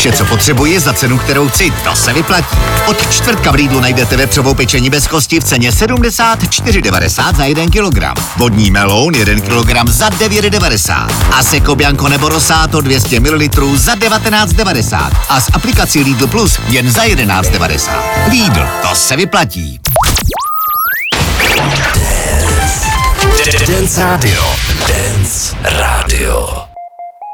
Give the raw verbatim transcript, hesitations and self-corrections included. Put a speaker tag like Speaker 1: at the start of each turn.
Speaker 1: Vše, co potřebuji za cenu, kterou chci, to se vyplatí. Od čtvrtka v Lidlu najdete vepřovou pečení bez kosti v ceně sedmdesát čtyři devadesát za jeden kilogram. Vodní meloun jeden kilogram za devět devadesát. A Seko Bianco nebo Rosato dvě stě mililitrů za devatenáct devadesát. A s aplikací Lidl Plus jen za jedenáct devadesát. Lidl, to se vyplatí.
Speaker 2: Dance Radio. Dance Radio.